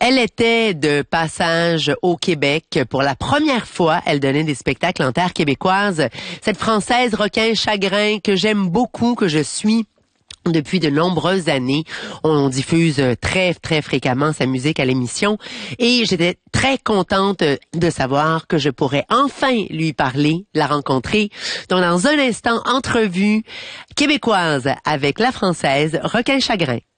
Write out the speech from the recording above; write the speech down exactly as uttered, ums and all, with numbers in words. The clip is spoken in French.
Elle était de passage au Québec pour la première fois. Elle donnait des spectacles en terre québécoise. Cette Française Requin Chagrin que j'aime beaucoup, que je suis depuis de nombreuses années. On diffuse très, très fréquemment sa musique à l'émission et j'étais très contente de savoir que je pourrais enfin lui parler, la rencontrer. Donc, dans un instant, entrevue québécoise avec la Française Requin Chagrin.